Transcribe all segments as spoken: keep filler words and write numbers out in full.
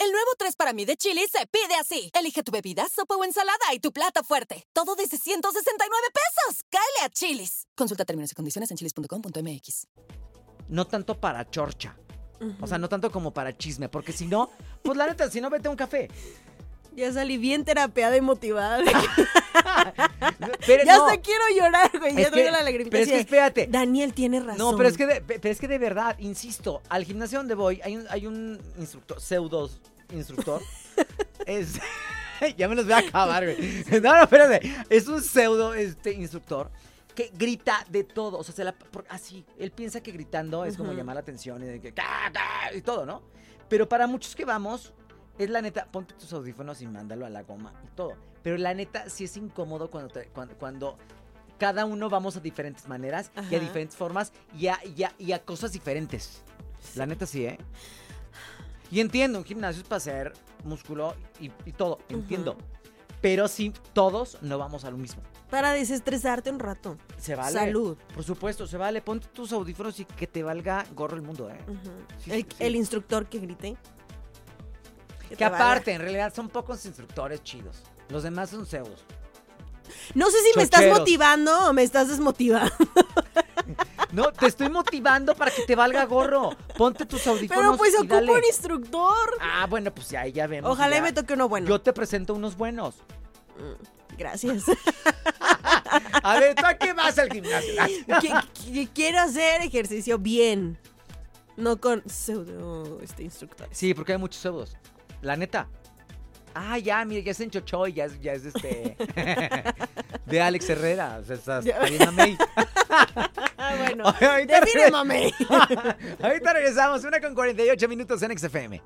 El nuevo tres para mí de Chili's se pide así. Elige tu bebida, sopa o ensalada y tu plato fuerte. Todo desde ciento sesenta y nueve pesos. ¡Cáele a Chili's! Consulta términos y condiciones en chilis punto com punto m x. No tanto para chorcha. Uh-huh. O sea, no tanto como para chisme. Porque si no, pues la neta, si no, vete a un café. Ya salí bien terapeada y motivada. Pero ya no. hasta quiero llorar, güey. Ya Es traigo que- la lagrimita. pero es así que de, espérate. Daniel tiene razón. No, pero es que de, pero es que de verdad, insisto, al gimnasio donde voy hay un, hay un instructor, pseudo instructor. es Ya me los voy a acabar, güey. No, no, espérate. Es un pseudo este instructor que grita de todo, o sea, se la, por, así, él piensa que gritando es como Ujú. llamar la atención y, de que, "Ca, ca", y todo, ¿no? Pero para muchos que vamos, es la neta, ponte tus audífonos y mándalo a la goma y todo. Pero la neta sí es incómodo cuando, te- cuando, cuando cada uno vamos a diferentes maneras y a Ajá. diferentes formas y a, y a- y a cosas diferentes. La neta sí, ¿eh? Y entiendo, un gimnasio es para hacer músculo y, y todo, entiendo. Ujú. Pero sí, todos no vamos a lo mismo. Para desestresarte un rato. Se vale. Salud. Por supuesto, se vale. Ponte tus audífonos y que te valga gorro el mundo, ¿eh? Ujú. Sí, el, sí. el instructor que grite. Que te valga. aparte, en realidad, son pocos instructores chidos. Los demás son pseudos. No sé si me estás Chocheros. motivando o me estás desmotivando. No, te estoy motivando para que te valga gorro. Ponte tus audífonos Pero pues y ocupo dale. un instructor. Ah, bueno, pues ya, ya vemos. Ojalá ya. y me toque uno bueno. Yo te presento unos buenos. Gracias. A ver, ¿tú a qué vas al gimnasio? Qui- qui- Quiero hacer ejercicio bien. No con pseudo este, instructores. Sí, porque hay muchos pseudos. La neta. Ah, ya, mire, ya es en Chochoy, ya es, ya es este. de Alex Herrera. O sea, estás Ya. bien mamey. Ah, bueno. Ahorita Define, regre- mame. Ahorita regresamos, una con cuarenta y ocho minutos en X F M.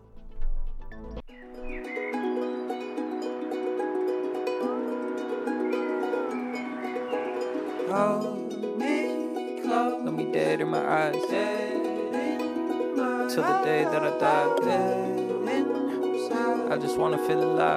Hold me close, look me dead in my eyes. Till the day that I die. I just wanna feel alive.